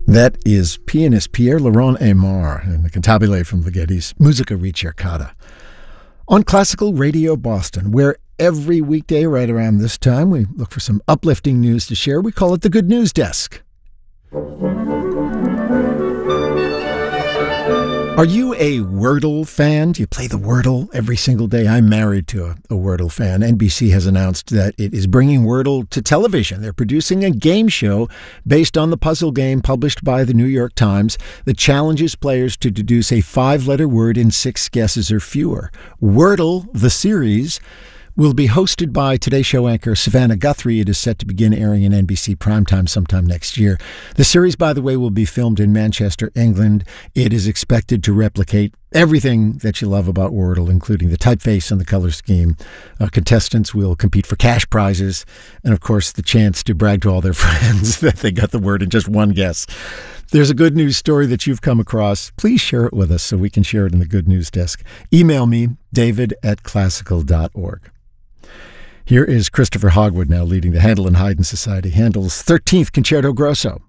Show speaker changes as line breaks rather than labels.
That is pianist Pierre-Laurent Aimard and the cantabile from Ligeti's Musica Ricercata. On Classical Radio Boston, where every weekday right around this time we look for some uplifting news to share, we call it the Good News Desk. Are you a Wordle fan? Do you play the Wordle every single day? I'm married to a Wordle fan. NBC has announced that it is bringing Wordle to television. They're producing a game show based on the puzzle game published by the New York Times that challenges players to deduce a 5-letter word in 6 guesses or fewer. Wordle, the series, will be hosted by Today Show anchor Savannah Guthrie. It is set to begin airing in NBC primetime sometime next year. The series, by the way, will be filmed in Manchester, England. It is expected to replicate everything that you love about Wordle, including the typeface and the color scheme. Contestants will compete for cash prizes and, of course, the chance to brag to all their friends that they got the word in just one guess. There's a good news story that you've come across. Please share it with us so we can share it in the Good News Desk. Email me, david@classical.org. Here is Christopher Hogwood now leading the Handel and Haydn Society, Handel's 13th Concerto Grosso.